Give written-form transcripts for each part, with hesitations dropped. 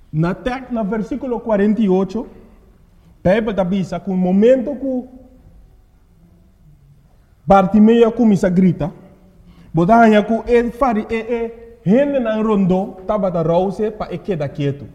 Na versículo 48, Bíblia diz que no momento que Bartimeu começa a gritar, botava que ele fari gente na rondo estava da rouse para quedar quieto.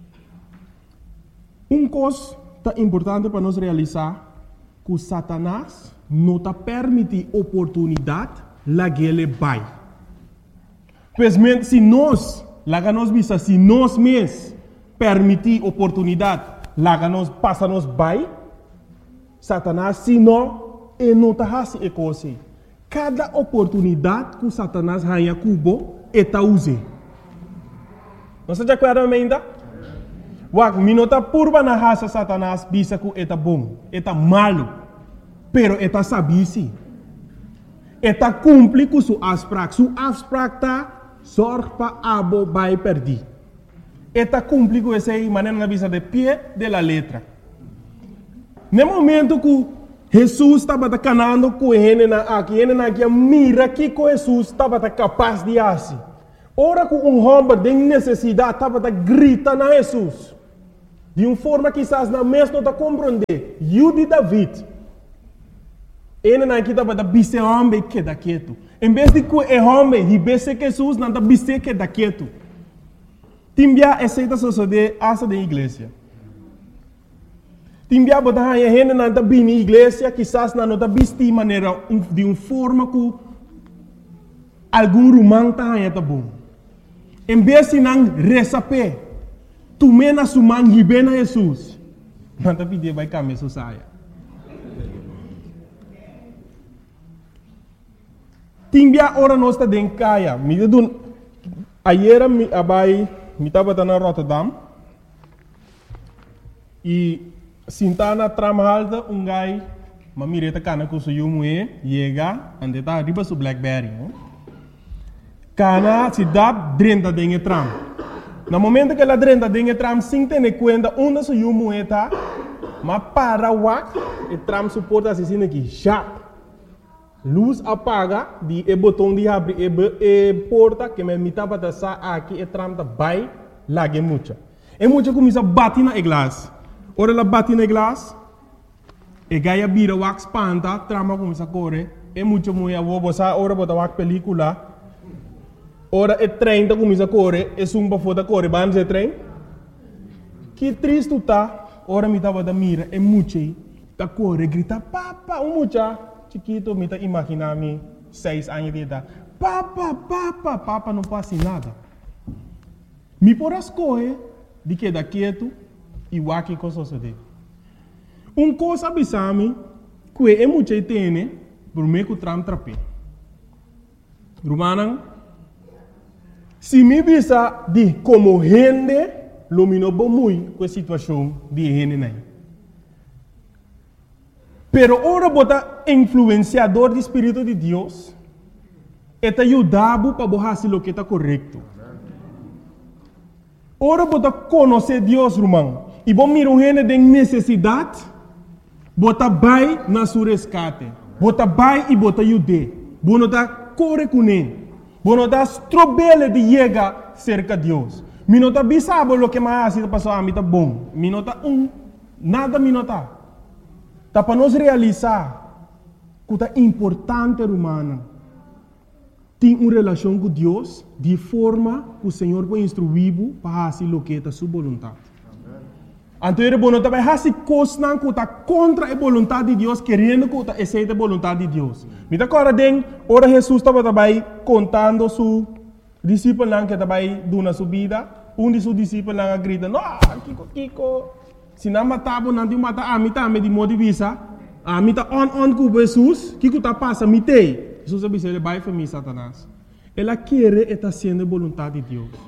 Coisa importante para nós realizar que Satanás não está permite oportunidade lá que ele vai. Pois se nós mesmos permitir oportunidade lá que nós passa nos vai, Satanás se não está fazendo coisa. Cada oportunidade que Satanás ganha cubo está usando. Não se acorda ainda? Wak minota purba na raça Satanás bisa que está bom, está malo, pero está sabisi. Está cumpre com sua afspraak. Sua afspraak tá zorg para abo vai perder. Está cumpre com essa maneira na visa de pé de la letra. No momento que Jesus estava canando com ele aqui mira que Jesus estava capaz de fazer. Ora que homem tem necessidade estava grita na Jesus. De uma forma que quizás não mesmo não compreender. Jude David. Ele não estava da bise homem que da quieto. Em vez de que o homem e bise que Jesus não da bise que da quieto. Timbia aceita suceder asa da igreja. Timbia botar a gente não da bem na igreja, quizás não da bise de maneira de uma forma que algum romano tá bom. Em vez de não receber tu mena sumang hibena Jesus. Não tapi dia vai caminhar saya. Timbia ora nós está dentro kaya. Me dun ayer me estava na Rotterdam e sintana tramhalda gai mamireta kana com seu mue chega ande tá riba su Blackberry. Kana se dá dentro dentro tram. No momento que ela drenda dentro do tram, sem ter conta onde se o moeda, mas para o o tram suporta assim aqui, já. Luz apaga, o botão de abrir a porta que me mitava da sa aqui, o tram da vai lá que muita. E muita começa a bater na glass. Ora ela bate na glass, e gaia vira o espanta, trama começa a correr, e muita mulher vou botar ora botar o película. Ora o trem começa a correr, e sumba foda corre, vamos o trem. Que triste está, ora me estava da mira, e mucha, tá corre, grita, papa, mucha, chiquito, me tá imaginando 6 anos de idade, papa, não passa nada. Me por as correr, de que da quieto, e o que coisa sucede. Coisa abisame, que é mucha tem, por meio que o tram trape. Romana, se me visa de como gente, lumino muito com a situação de gente aí. Pero ora bota influenciador do Espírito de Deus, eta ajudava para fazer o que está correto. Ora bota conhecer Deus, irmão, e bom mira gente de necessidade, bota vai na sua resgate, bota vai e bota ajude, bota corre com ele. Bueno, das trobele de llegar cerca de Deus. Minota bisabo lo que mais está passando a mim tá bom. Minota nada minota. Tá para nós realizar que é importante humana. Tem uma relação com Deus de forma que o Senhor vai instruir para fazer o que é a sua vontade. Então, ele não vai fazer coisas que está contra a vontade de Deus, querendo que aceite a vontade de Deus. Me agora, ora Jesus estava também contando seu discípulo que estava dando sua vida. De seus discípulos grita, não, Kiko, se não matava, não te mata, a mim também de modo de vista, a mim está on com Jesus, Kiko está passando, me tem. Jesus disse, ele vai para mim, Satanás. Ela quer estar sendo a vontade de Deus.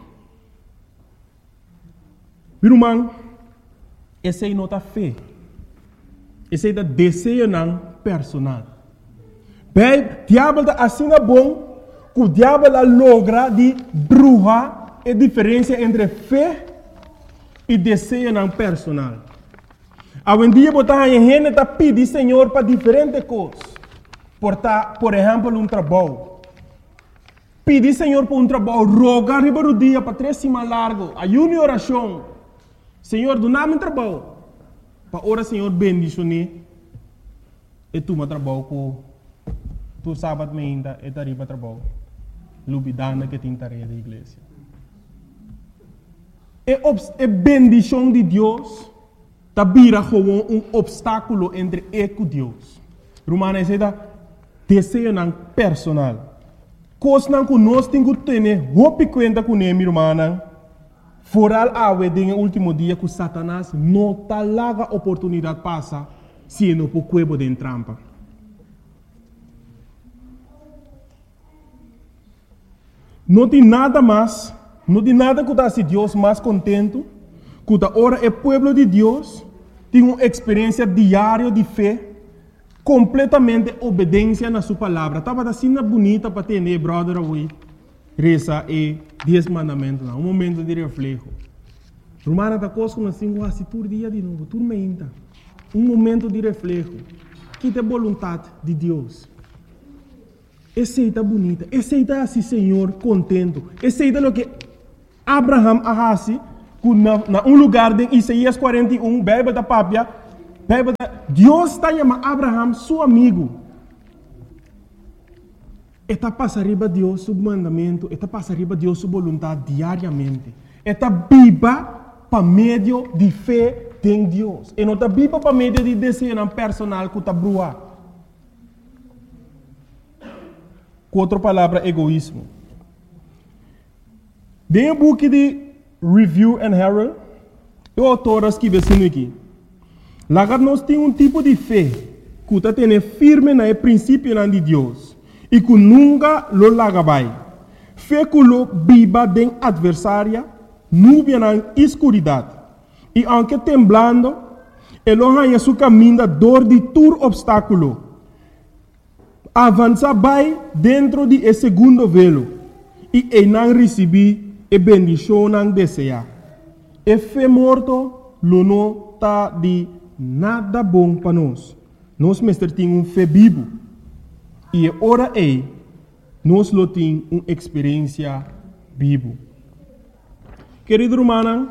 Irmão, essa é a nota fé. Esse é o desejo personal. Bem, o diabo está assim bom, que o diabo logra de bruxa a diferença entre fé e desejo personal. Hoje em dia, a gente está pedindo Senhor para diferentes coisas. Por exemplo, um trabalho. Pedir Senhor por um trabalho, rogar riba do dia para 3 semanas largo, ayuno e oração. Senhor, do nada trabalho. Para ora, Senhor, bendicione. E tu me trabalho com tu sábado ainda e tariba trabalho. Lubidana que tem tarefa da igreja. E bendição de Deus tá vira como obstáculo entre eu e Deus. Romana diz desejo não personal. Coisa não que nós temos que ter roupa conta com ele, irmã. Foral awe den último dia que Satanás não tá larga oportunidade passa se não por cuebo de trampa. Não tem nada mais, não tem nada que dá se Deus mais contento, que da hora é povo de Deus tem uma experiência diária de fé, completamente obediência na sua palavra. Estava assim bonita para ter, né, brother, away. Reza e 10 mandamentos, um momento de reflexo. Romana da coisa assim, se todo dia de novo, tudo ainda. Um momento de reflexo. Que é a vontade de Deus. Aceita bonita, aceita assim, Senhor, contento. Aceita o que Abraham arrasi, na um lugar de Isaías 41, Bíblia da Pápia, Deus está chamando Abraham, seu amigo. Está passando arriba de Deus, seu mandamento, está passando arriba de Deus, sua vontade diariamente. Está viva para meio de fé em Deus. E não está viva para meio de desejo personal que está brua. Com outra palavra, egoísmo. Dentro do book de Review and Herald, o autor escreve assim aqui. Lá nós temos tipo de fé que está tendo firme no princípio de Deus. E que nunca lo lagabai. Fé que lo viva den adversária, nuvem na escuridade. E aunque temblando, ele arranha seu caminho dor de todo obstáculo. Avança vai dentro de esse segundo velo. E não recebi e bendição não deseja. E fé morto, lo não está de nada bom para nós. Nós mestre temos fé vivo. E ora nós lo temos uma experiência viva. Querido irmão,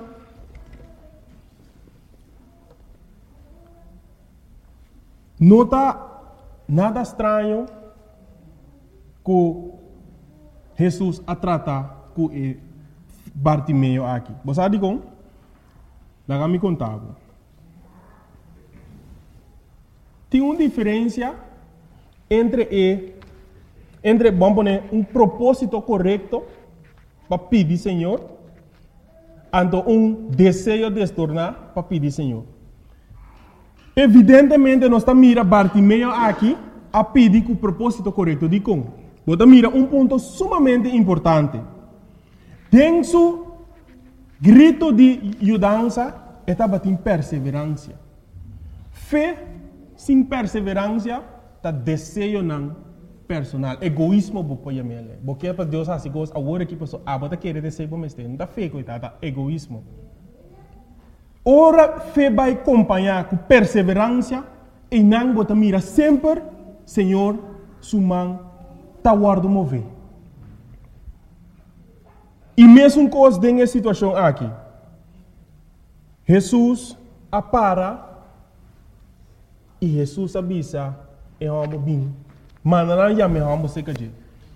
não está nada estranho que Jesus a trata com Bartimeu aqui. Você sabe como? Lá me contava. Tem uma diferença entre vamos poner um propósito correto para pedir Senhor, e desejo de se tornar para pedir Senhor. Evidentemente, nós estamos mirando Bartimeu aqui a pedir com o propósito correto de como. Você mira ponto sumamente importante. Tem su grito de ajudança, estava em perseverança. Fé sem perseverança está desejo não personal. Egoísmo bopoia mele. Porque para Deus assim gosta agora que pessoa abota querer desejo para mestre. Não está fé coitada, egoísmo. Ora fé vai acompanhar com perseverança e não bota mira sempre Senhor sumang tá guardo mover. E mesmo coisa dentro da situação aqui. Jesus apara e Jesus avisa e vamos bem. Manana já me vamos se cair.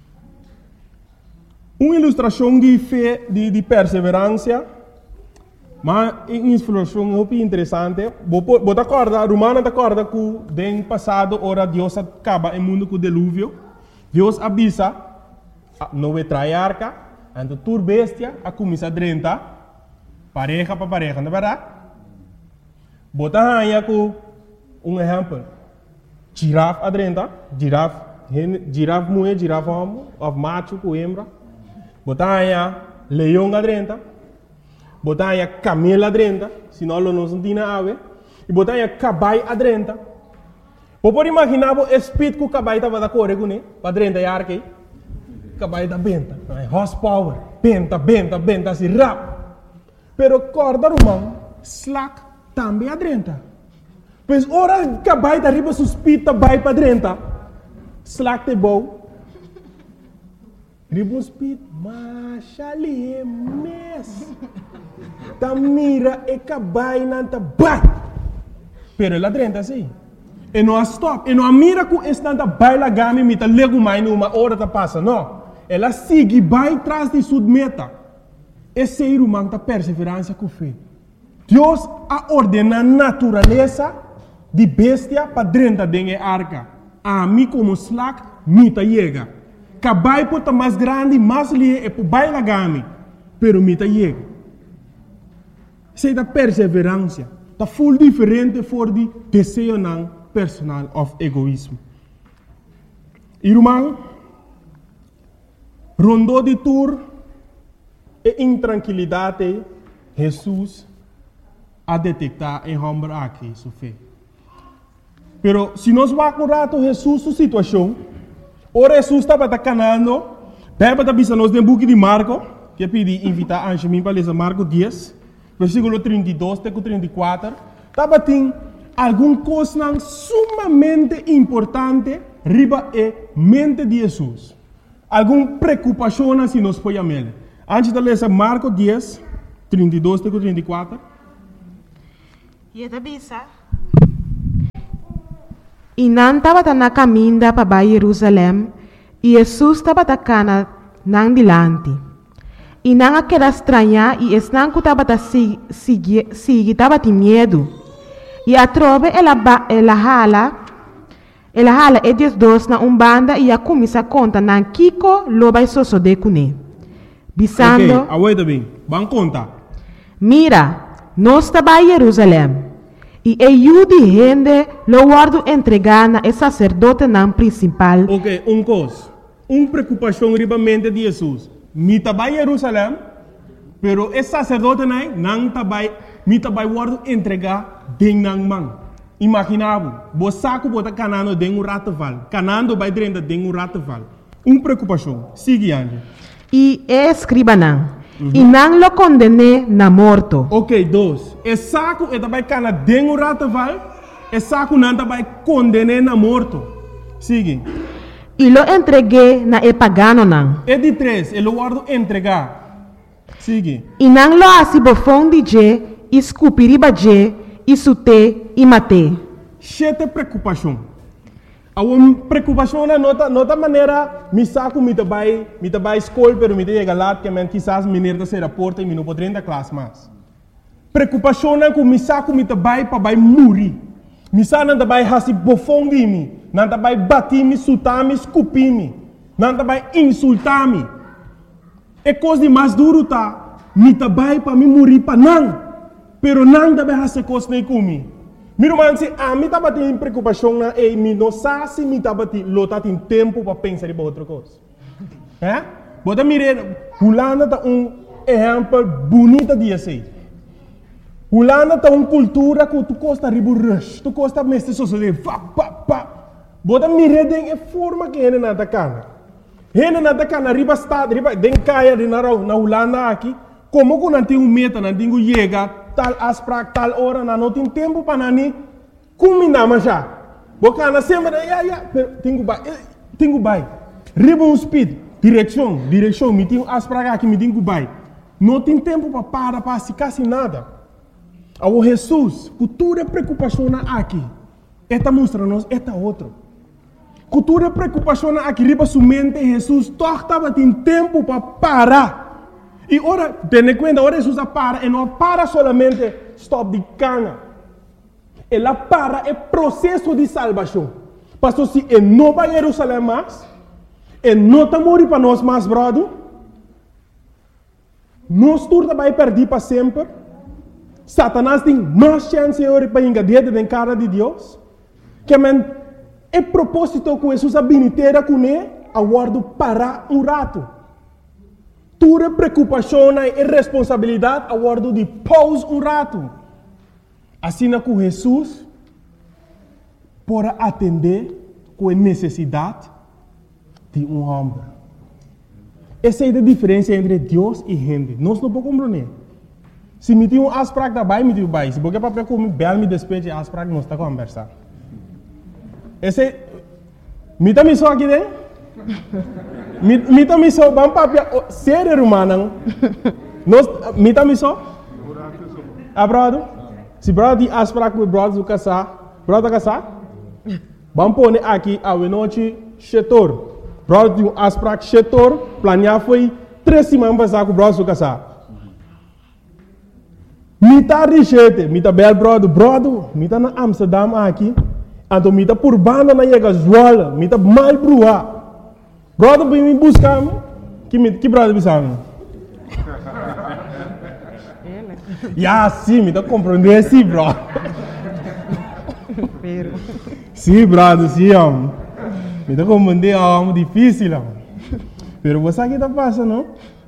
Uma ilustração de fé, de perseverança, mas uma ilustração muito interessante. Você acorda, Romana acorda que no passado, ora Deus acaba o mundo com o dilúvio. Deus avisa, não vai trair arca, então tur bestia, a começar a drentar, pareja para pareja, não é verdade? Você aí com exemplo. Girafa adrenta, girafa mulher, girafa homem, of macho com hembra. Botaya leão adrenta, botaya camelo adrenta, senão não se tem ave. E botaya caballo adrenta. Pode imaginar o espírito que o caballo estava da correr com ele, adrenta e arque. Caballo da benta, horsepower, benta, assim rápido. Pero corda romano, slack também adrenta. Pois ora cabai da riba suspita vai para dentro. Slack te bom. Riba suspita, mas ali é mes. Ta mira e cabai nanta bai. Pero ela drenta assim. E não stop. E não mira com esse nanta bai la gami mita lego mais numa hora ta passa. Não. Ela sigue bai tras de sua meta. Esse ser humano ta perseverança com fé. Deus a ordena natureza de bestia para drenta dengue arca. A mim como slack mita chega. Cabai pota mais grande, mais lie e po bai la gami. Pero mita chega. Sei da perseverança. Ta full diferente voor die desejo nan personal of egoísmo. Irmão, rondou de tour e intranquilidade, Jesus a detectar em homem aqui, sua fé. Pero se nós vamos rato Jesus sua situação, ora Jesus estava canando, pega para bisa nós no book de Marco, que pedi invitar a mim para ler Marco 10, versículo 32 até 34, estava tem alguma coisa sumamente importante riba e mente de Jesus. Alguma preocupação se nós podemos ler. Antes de ler Marco 10, 32 até 34. E da bisa. E não estava na caminho para Jerusalém, e Jesus estava na nang dilante. E não aquela estranha, e não estava estava de medo. E a trove ela hala e Deus dos na banda e a começa a conta na Kiko lo vai soso de cune. Bisando. Ok, aguenta bem. Vamos contar. Mira, nós estava em Jerusalém. E eu de gente lo guardo entregar na sacerdote nan principal. Ok, coisa. Preocupação riba mente de Jesus. Mi estava em Jerusalém, pero o sacerdote não estava guardo entregar den nan man. Imaginava, você saco bota canando den rataval, canando vai drenda den rataval. Preocupação. Sigue ande. E escriba não. E não lo condene na morto. Ok, 2. E saco e também cana den rataval, e saco não também condene na morto. Sigue. E lo entreguei na e pagano não. E de 3, ele guardo entregar. Sigue. E não lo asibofon de je, escupiriba je, e sute e mate. Chete preocupação. A uma preocupação na nota maneira, me saco me tabai escola, pero me chega lá que men quizás menino da ser porta e me não pode entrar classe mais. Preocupação na com me saco me tabai para vai morrer. Me saco não tabai hasi bofong de mim, não tabai bater me, sutar me, escupir me, não tabai insultar me. É coisa de mais duro tá, me tabai para me morrer para não, pero não tabai hasi coisa nem comigo. Meu irmão, se a mim estava tendo preocupação na e me não sabe se me estava tendo tempo para pensar em outra coisa. É? Bota mire, Holanda tá exemplo bonito de assim. Holanda tá cultura que tu gosta ribu rush, tu gosta mestre sociedade, Bota mire den forma que ele nada cana. Ele nada cana riba estado, riba den caia de na Holanda aqui, como que não tem meta, não tem chega tal asprak tal hora não tem tempo para nani combinar mas já bocana sempre tenho bai ribbon speed direção me tenho asprak aqui me tenho bai não tem tempo para se quase nada ao Jesus cultura preocupação aqui esta mostra nos esta outro cultura preocupação aqui riba sua mente Jesus torta tem tempo para parar. E ora, tenha conta, ora Jesus para, e não para solamente stop de cana. Ela para é processo de salvação. Pastor, se ele não vai a Jerusalém mais, ele não está morrendo para nós mais, brother, nós todos vai perder para sempre. Satanás tem mais chance para engadir na cara de Deus. Que é propósito que Jesus habilitera com ele, aguardo para rato. Tua preocupação e responsabilidade a guardo de pause rato. Assim que Jesus pode atender com a necessidade de homem. Essa é a diferença entre Deus e gente. Nós não podemos compreender. Se me tem asprak da bai, me tem bai. Se você para comer bel me despeje asprak, nós está conversar. Esse me também só aqui dentro. Me também só vamos papia sério humano. Nós me também só brother? Se brother tem afspraak met brother do casar, brother casar? Vamos pôr aqui a noite setor. Brother tem afspraak setor, planear foi 3 semanas passar com o brother do casar. Mita richete, mita bel brother, mita na Amsterdam aqui, então mita por banda na chega Zwolle, mita mal brua. Brother vem me buscar, que brother bisang? Ya, sim, me tá compreendendo, sim, bro. Sim, brother, sim, me tá compreendendo, é difícil, pero você aqui tá passando, não?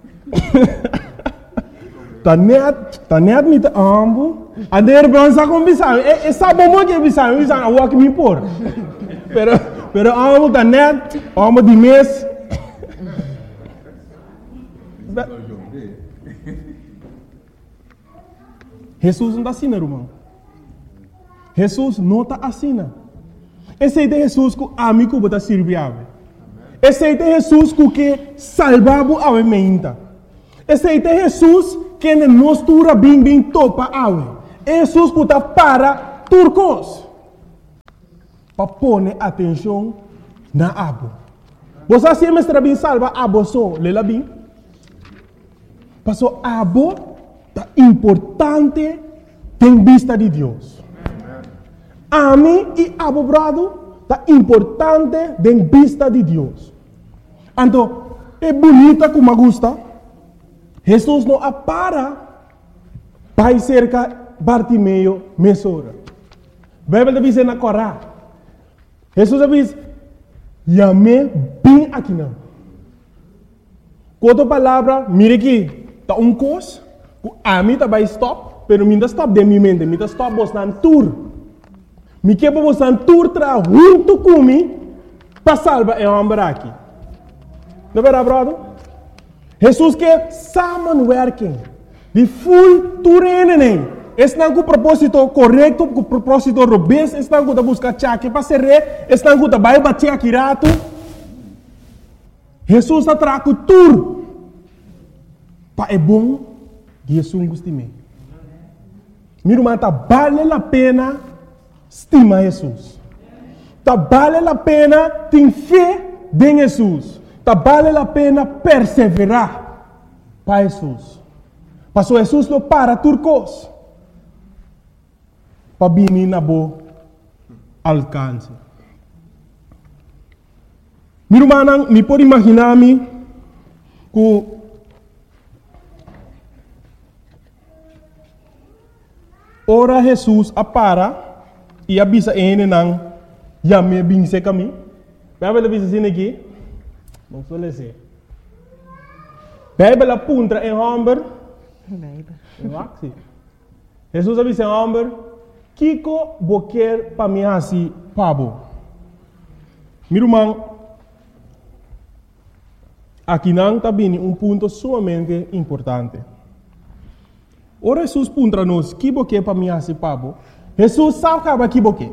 Tá net me tá ambo. Ader bronza com bisang, sabe como que bisang a walk me por. Pero ambo tá net, ambo de mês. Jesus não está assim, irmão. Jesus não está assim. Esse é Jesus que amigo bota serviável. Esse é Jesus que salvava a mente. Esse é Jesus que nos tura bem topa a Jesus que está para turcos. Para pôr atenção na abo. Você sempre está bem salva abo só, lela bem. Passou abo é importante em vista de Deus. A mim e a brado é importante em vista de Deus. Então, é bonita como me gusta. Jesus não para para cerca Bartimeu mesora. A Bíblia diz na Corá. Jesus diz, "Yame bem aqui não." Outra palavra, mire aqui, tá coisa. A mim tá vai stop, pero minha stop de minha mente, minha stop vos nan tour. Me que vos nan tour tra junto comigo para salvar o homem aqui. Não é verdade, brother? Jesus que samenwerking, de full tourenen. Está com o propósito correto, com o propósito robusto, está com o buscar chaque para ser rei, está com o vai bater aqui rato. Jesus está trago tour. Para é bom. Jesus gostime. Meu irmão, tá vale a pena estimar Jesus. Tá vale a pena ter fé em Jesus. Tá vale a pena perseverar para Jesus. Passou Jesus não para turcos. Para vir na boa alcance. Meu irmão, me pode imaginar-me que ora Jesus apara e avisa ele não já me binse caminho. Vai ver avisa assim aqui. Não suele ser. Bíblia apunta em Humber. Jesus avisa em Humber. Kiko boquer para mim assim pabo. Meu irmão, aqui não está vindo ponto sumamente importante. Ora Jesus puntra nos que boque para mim assim pabo. Jesus sabe que boque.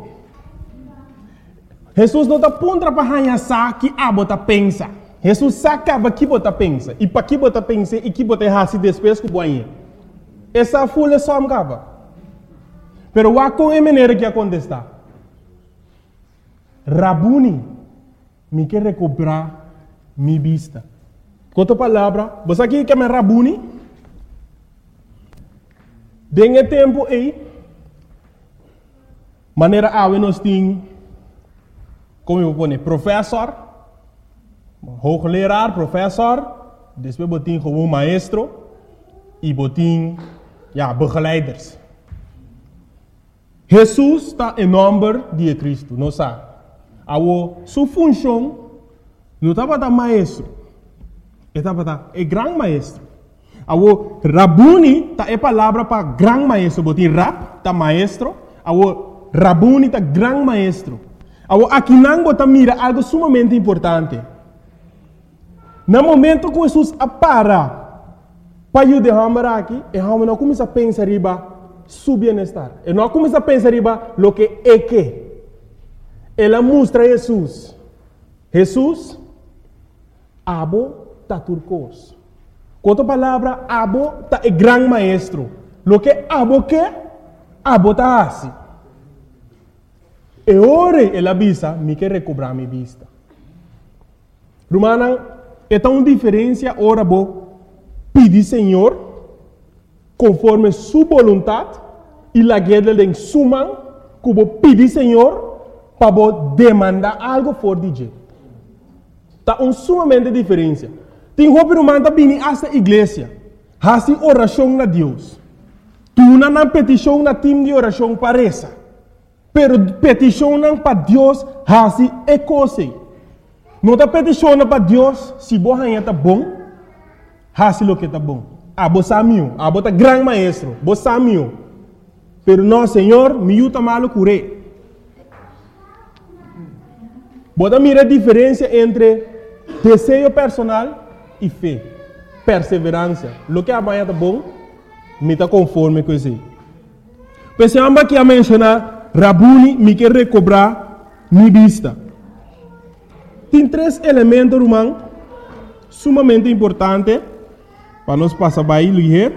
Jesus não está puntra para hanhar que abo tá pensa. Jesus sabe que bota pensa e para que bota pensa e que bota hasi depois que boinha. Essa folha só amgava. Pero wa com a maneira que acontece. Rabuni me quer recuperar mi vista. Com outra palavra, você aqui que é Rabuni? Dengue tempo aí, maneira a nós tem, como eu vou dizer, professor, hoogleraar, professor, depois botin como maestro e botin, begeleiders. Jesus está em nome de Cristo, não sabe? Sua função não estava da maestro, estava da grande maestro. Awo Rabuni ta é palavra para gran maestro, botin rap ta maestro, awo Rabuni ta gran maestro. Awo aqui não bota mira algo sumamente importante. No momento que Jesus apara para ajudar aqui, e não começa a pensar riba su bem-estar. E não começa a pensar riba lo que é que. Ela mostra Jesus. Jesus abo ta turcos. Com outra palavra, abo tá é grande maestro. Lo que abo tá assim. E ora ela visa, me quer recobrar minha vista. Romana, é tão diferença ora bo pedir Senhor conforme sua vontade e la guerra de suma que bo pedir Senhor para bo demandar algo for DJ. Tá sumamente diferença. Tem roupa romana tá vindo esta igreja, assim oração na Deus. Tu não petição na time de oração para essa. Pero petição para Deus, assim é coisa. Não está peticionando para Deus se você está bom, assim o que está bom. Você é meu, você é grande maestro, você é meu. Pero não, Senhor, me ajuda mal curé. Você mira a diferença entre desejo personal e fé, perseverança. O que amanhã está bom, me está conforme com isso. Pensamos que a mencionar, Rabuni me quer recobrar minha vista. Tem 3 elementos, irmão, sumamente importantes para nós passar para aí, ler.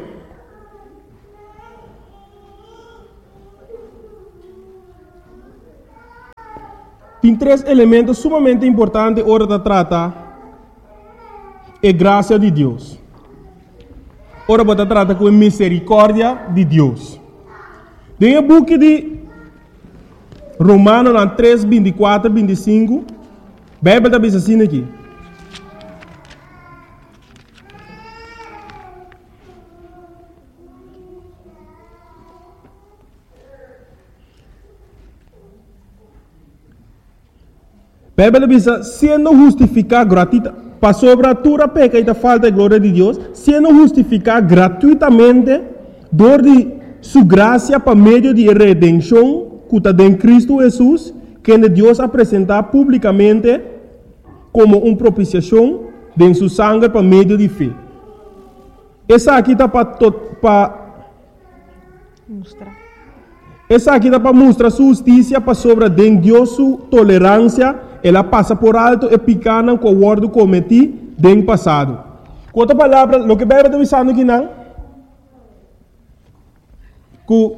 Tem 3 elementos sumamente importantes hora de tratar a graça de Deus. Ora, você trata com a misericórdia de Deus. Tem o book de Romanos 3, 24, 25. A Bíblia está bem assim aqui. A Bíblia diz, sendo justificado gratuitamente, para sobre a tua peca e a falta de glória de Deus, sendo justificado gratuitamente, dor de sua graça para meio de redenção, que está em Cristo Jesus, que Deus apresentar publicamente como uma propiciação de sua sangue para meio de fé. Essa aqui está para mostrar. Essa aqui está para mostrar sua justiça para sobre de Deus sua tolerância. Ela passa por alto e picana com o guardo cometido no passado. Com outra palavra, o que a Bíblia está dizendo aqui não? Que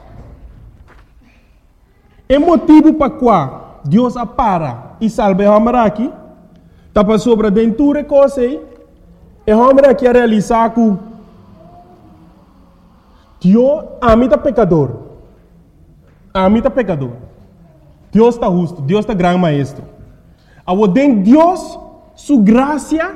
é motivo para qual Deus apara e salva o homem aqui. Está para sobre dentro coisa e o homem aqui a realizar que Deus ama pecador. Ama pecador. Deus está justo, Deus está grande maestro. Ao den Deus, sua graça,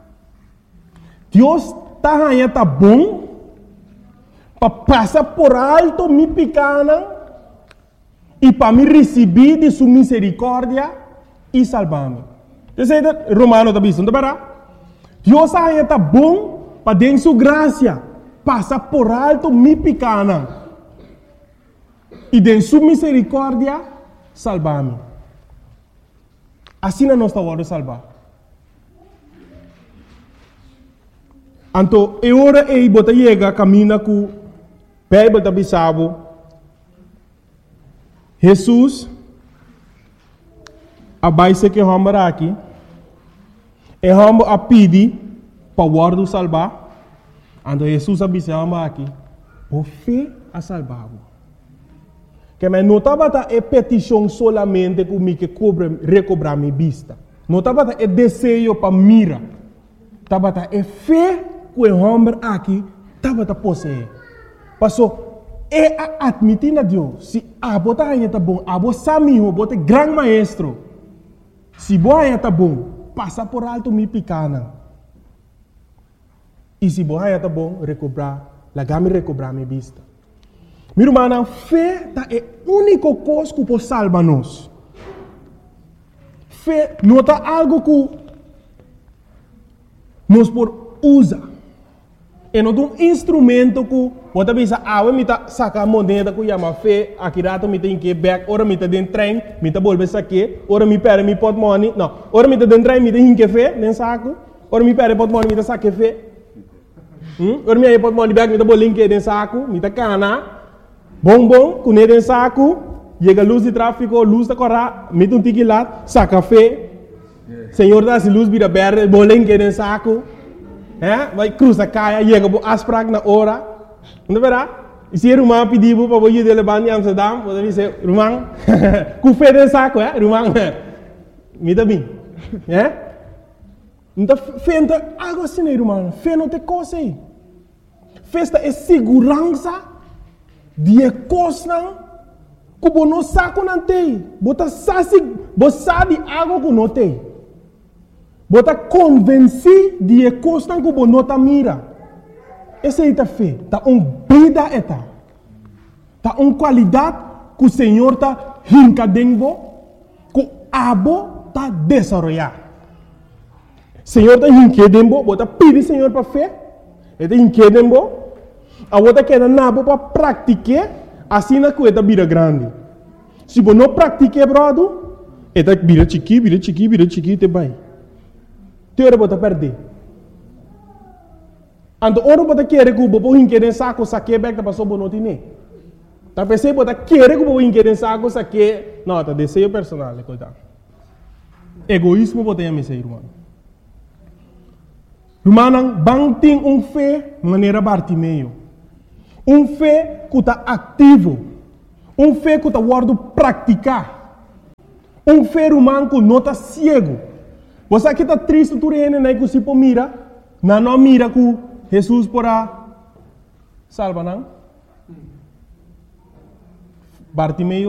Deus está bom para passar por alto minha pequena e para me receber de sua misericórdia e salvar-me. Você Romano está dizendo, Deus está bom para den sua graça passar por alto minha pequena e de sua misericórdia salvar-me. Assim não está hora de salvar. Então, é hora de botar chega caminha com a Bíblia da Bissau. Jesus, a base que vamos aqui, é vamos a pedir para o guardo salvar. Então, Jesus a Bissau aqui, por fé a salvar. Que me notava é petição solamente que me que recobrar minha vista. Notava é desejo para mira. Tava é fé que o homem aqui tava possuir. Passou é admitir a Deus. Se a bota ainda tá bom, a bota samiho, bota grande maestro. Se boa ainda tá bom, passa por alto minha picana. E se boa ainda tá bom, recobrar, lagame recobrar minha vista. Meu irmão, fé é a única coisa que pode salvar-nos. Fé não é algo que nós podemos usar. É um instrumento que você pensa, me está sacando moneda que chama fé, aqui rato me tem que back, ora me está dentro do trem, me está volver saque, ora me perde me pot money, não, ora me está dentro do trem, me tem que fé, dentro saco, ora me perde pot money, me está saque fé. Ora me pot money back, me está bolinho dentro saco, me está cana. Bom, com ele em saco, chega a luz de tráfego, luz da corra, mete um tique lá, saca fé. Senhor dá-se luz, vira verde, bolinho em saco. Vai cruzar a caia, chega a asprag na hora. Não verá? E se irmão pediu para você levar em Amsterdam, você diz, irmão, com fé de saco, irmão, me dá bem, Então, fé não é algo assim, irmão, fé não tem coisa aí. Festa é segurança de coisa que você não sabe não tem. Você sabe algo que não tem. Você está convencido de coisa que você não está mira. Essa é a fé. Está vida eta. Está qualidade que o Senhor está rincadendo, que o abo está desenvolvendo. O Senhor está rincadendo, você está pedindo ao Senhor para fé. Ele está rincadendo, a você quer nabo para praticar, assim na coisa vira grande. Se você não pratica, brother, ele vira chiqui, te vai. Teora você perder. Ando ora você quer que você hinque saco saque back para só não tinha. Tá pensando você quer que você hinque saco saque, não, tá desejo personal, coitado. Egoísmo você tem a me irmão. Irmão, bang tem fé maneira Bartimeu. Fé que está ativo. Fé que está guardo praticar. Fé humano que não está cego. Você que está triste, tu reina, não é que se mira. Não mira que Jesus porá salva, não? Bartimeu